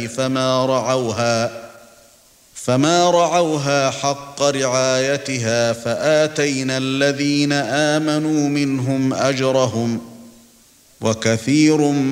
الله فما رعوها حق رعايتها فآتينا الذين آمنوا منهم أجرهم وكثير